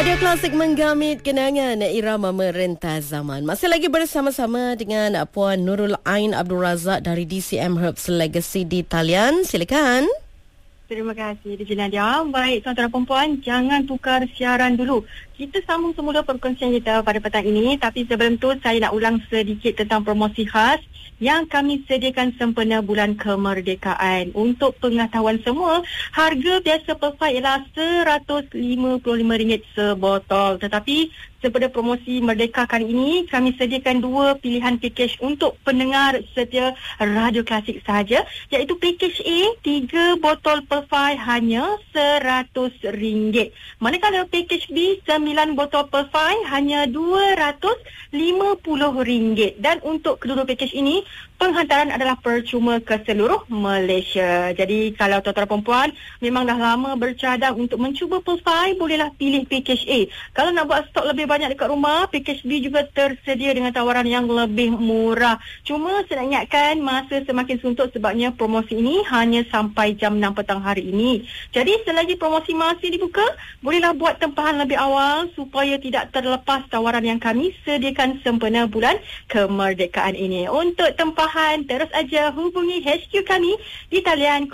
Radio Klasik menggamit kenangan irama merentas zaman. Masih lagi bersama-sama dengan Puan Nurul Ain Abdul Razak dari DCM Herbs Legacy di Talian. Silakan. Terima kasih, Diji Nadia. Baik, tuan-tuan dan puan, jangan tukar siaran dulu. Kita sambung semula perkongsian kita pada petang ini. Tapi sebelum tu, saya nak ulang sedikit tentang promosi khas yang kami sediakan sempena bulan kemerdekaan. Untuk pengetahuan semua, harga biasa perfai ialah RM155 sebotol. Tetapi sempena promosi Merdeka kali ini, kami sediakan dua pilihan pakej untuk pendengar setia Radio Klasik sahaja, iaitu pakej A, 3 botol perfai hanya RM100. Manakala pakej B, 9 botol perfai hanya RM250. Dan untuk kedua pakej ini, penghantaran adalah percuma ke seluruh Malaysia. Jadi kalau tuan-tuan dan puan memang dah lama bercadang untuk mencuba perfai, bolehlah pilih pakej A. Kalau nak buat stok lebih banyak dekat rumah, pakej B juga tersedia dengan tawaran yang lebih murah. Cuma saya nak ingatkan, masa semakin suntuk sebabnya promosi ini hanya sampai jam 6 petang hari ini. Jadi selagi promosi masih dibuka, bolehlah buat tempahan lebih awal supaya tidak terlepas tawaran yang kami sediakan sempena bulan kemerdekaan ini. Untuk tempahan, terus aja hubungi HQ kami di talian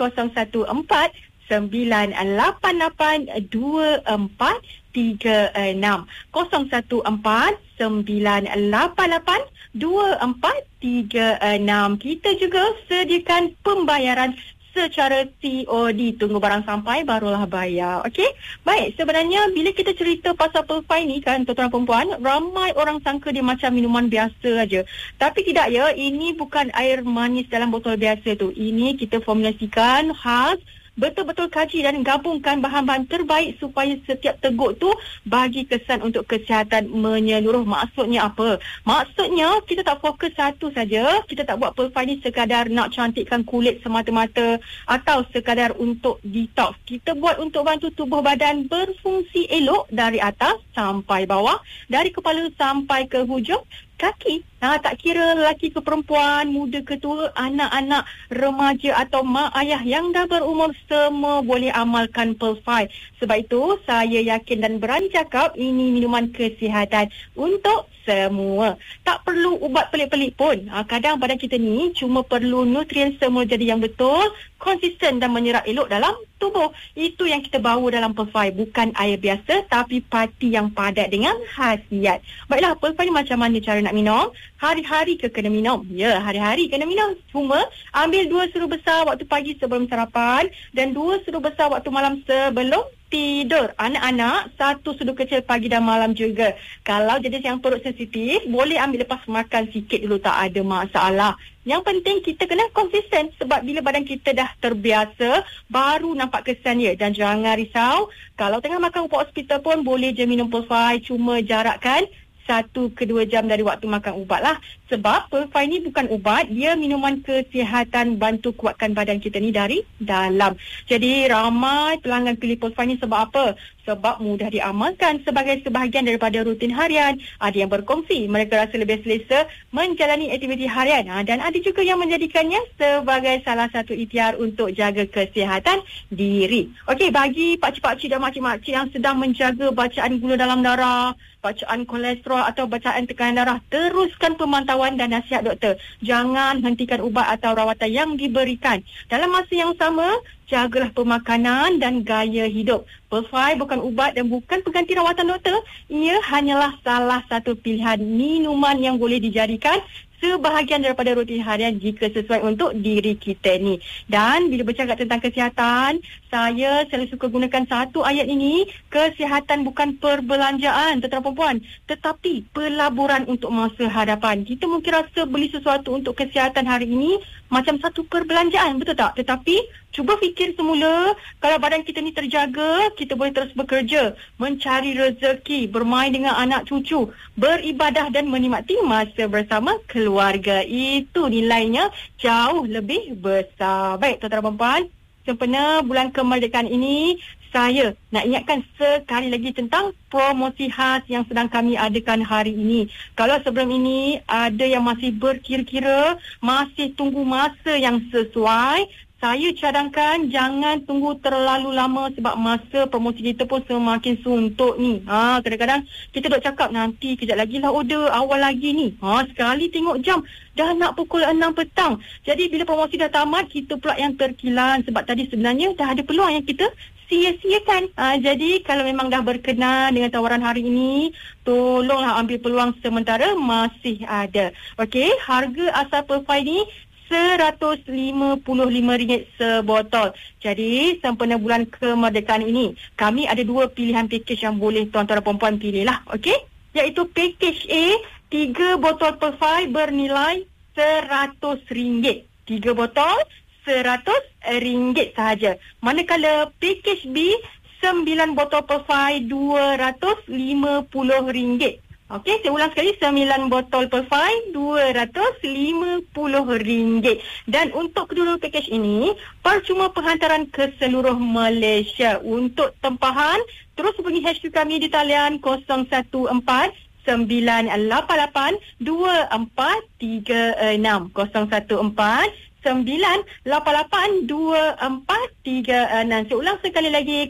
014-988-2436. 014-988-2436. Kita juga sediakan pembayaran secara COD. Tunggu barang sampai barulah bayar. Okey? Baik, sebenarnya bila kita cerita pasal perfai ni kan, tuan-tuan dan puan, ramai orang sangka dia macam minuman biasa aja. Tapi tidak ya, ini bukan air manis dalam botol biasa tu. Ini kita formulasikan khas, betul-betul kaji dan gabungkan bahan-bahan terbaik supaya setiap teguk tu bagi kesan untuk kesihatan menyeluruh. Maksudnya apa? Maksudnya kita tak fokus satu saja. Kita tak buat perfai ni sekadar nak cantikkan kulit semata-mata atau sekadar untuk detox. Kita buat untuk bantu tubuh badan berfungsi elok dari atas sampai bawah, dari kepala sampai ke hujung kaki. Tak kira lelaki ke perempuan, muda ke tua, anak-anak, remaja atau mak ayah yang dah berumur, semua boleh amalkan perfai. Sebab itu saya yakin dan berani cakap ini minuman kesihatan untuk semua. Tak perlu ubat pelik-pelik pun. Kadang badan kita ni cuma perlu nutrien semua jadi yang betul, konsisten dan menyerap elok dalam tubuh. Itu yang kita bawa dalam perfai. Bukan air biasa tapi pati yang padat dengan khasiat. Baiklah, perfai ni macam mana cara nak minum? Hari-hari ke kena minum? Ya, hari-hari kena minum. Cuma ambil 2 sudu besar waktu pagi sebelum sarapan dan 2 sudu besar waktu malam sebelum tidur. Anak-anak 1 sudu kecil pagi dan malam juga. Kalau jenis yang perut sensitif, boleh ambil lepas makan sikit dulu, tak ada masalah. Yang penting kita kena konsisten, sebab bila badan kita dah terbiasa, baru nampak kesan dia. Dan jangan risau, kalau tengah makan ubat hospital pun boleh je minum perfai, cuma jarakkan 1 ke 2 jam dari waktu makan ubat lah. Sebab perfai ni bukan ubat, dia minuman kesihatan, bantu kuatkan badan kita ni dari dalam. Jadi ramai pelanggan pilih perfai ni sebab apa? Sebab mudah diamalkan sebagai sebahagian daripada rutin harian. Ada yang berkongsi mereka rasa lebih selesa menjalani aktiviti harian. Dan ada juga yang menjadikannya sebagai salah satu ikhtiar untuk jaga kesihatan diri. Okey, bagi pakcik-pakcik dan makcik-makcik yang sedang menjaga bacaan gula dalam darah, bacaan kolesterol atau bacaan tekanan darah, teruskan pemantauan dan nasihat doktor. Jangan hentikan ubat atau rawatan yang diberikan. Dalam masa yang sama, jagalah pemakanan dan gaya hidup. Perfai bukan ubat dan bukan pengganti rawatan doktor. Ia hanyalah salah satu pilihan minuman yang boleh dijadikan sebahagian daripada rutin harian jika sesuai untuk diri kita ni. Dan bila bercakap tentang kesihatan, saya selalu suka gunakan satu ayat ini. Kesihatan bukan perbelanjaan, tuan-tuan perempuan, tetapi pelaburan untuk masa hadapan. Kita mungkin rasa beli sesuatu untuk kesihatan hari ini macam satu perbelanjaan, betul tak? Tetapi cuba fikir semula, kalau badan kita ni terjaga, kita boleh terus bekerja, mencari rezeki, bermain dengan anak cucu, beribadah dan menikmati masa bersama keluarga. Itu nilainya jauh lebih besar. Baik, tuan-tuan dan perempuan, sempena bulan kemerdekaan ini, saya nak ingatkan sekali lagi tentang promosi khas yang sedang kami adakan hari ini. Kalau sebelum ini ada yang masih berkira-kira, masih tunggu masa yang sesuai, saya cadangkan jangan tunggu terlalu lama sebab masa promosi kita pun semakin suntuk ni. Kadang-kadang kita duk cakap nanti kejap lagi lah order, awal lagi ni. Sekali tengok jam dah nak pukul 6 petang. Jadi bila promosi dah tamat, kita pula yang terkilan sebab tadi sebenarnya dah ada peluang yang kita sia-siakan. Jadi kalau memang dah berkenan dengan tawaran hari ini, tolonglah ambil peluang sementara masih ada. Okey, harga asal Perfai ni RM155 sebotol. Jadi sempena bulan kemerdekaan ini, kami ada 2 pilihan pakej yang boleh tuan-tuan dan puan-puan pilih lah. Okey, iaitu pakej A, 3 botol Perfai bernilai RM100. 3 botol RM100 sahaja. Manakala pakej B, 9 botol Perfai RM250. Okey, saya ulang sekali, 9 botol Perfai RM250. Dan untuk kedua pakej ini, percuma penghantaran ke seluruh Malaysia. Untuk tempahan, terus hubungi HQ kami di talian 014-988-2436. 014-988-2436. Saya ulang sekali lagi,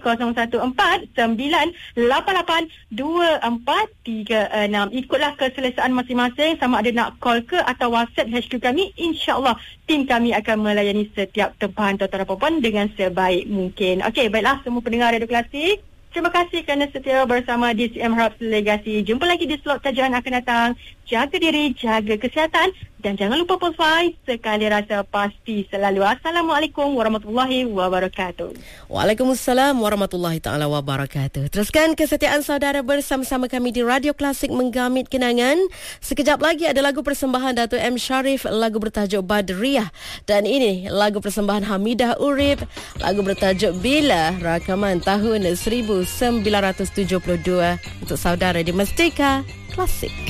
014-988-2436. Ikutlah keselesaan masing-masing, sama ada nak call ke atau WhatsApp HQ kami. InsyaAllah tim kami akan melayani setiap tempahan tuan-tuan dan puan-puan dengan sebaik mungkin. Okey, baiklah semua pendengar Radio Klasik, terima kasih kerana setia bersama DCM Herbs Legacy. Jumpa lagi di slot kajian akan datang. Jaga diri, jaga kesihatan dan jangan lupa Perfai, sekali rasa pasti selalu. Assalamualaikum warahmatullahi wabarakatuh. Waalaikumsalam warahmatullahi taala wabarakatuh. Teruskan kesetiaan saudara bersama-sama kami di Radio Klasik Menggamit Kenangan. Sekejap lagi ada lagu persembahan Dato' M. Sharif, lagu bertajuk Badriyah, dan ini lagu persembahan Hamidah Urib, lagu bertajuk Bila, rakaman tahun 1972 untuk saudara di Merdeka Klasik.